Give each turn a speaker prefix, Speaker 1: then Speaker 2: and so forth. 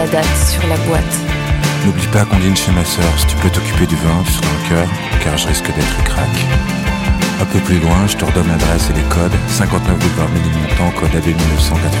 Speaker 1: La date sur la boîte.
Speaker 2: N'oublie pas qu'on dîne chez ma sœur, si tu peux t'occuper du vin, tu seras un cœur, car je risque d'être crack. Un peu plus loin, je te redonne l'adresse et les codes. 59 boulevard Ménilmontant, code AB 1980.